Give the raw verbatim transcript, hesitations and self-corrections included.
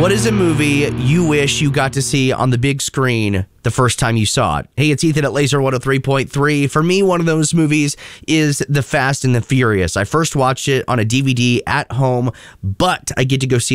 What is a movie you wish you got to see on the big screen the first time you saw it? Hey, it's Ethan at Laser one oh three point three. For me, one of those movies is The Fast and the Furious. I first watched it on a D V D at home, but I get to go see